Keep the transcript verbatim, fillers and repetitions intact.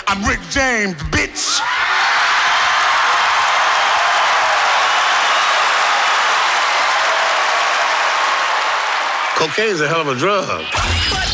I'm Rick James, bitch. Cocaine's a hell of a drug.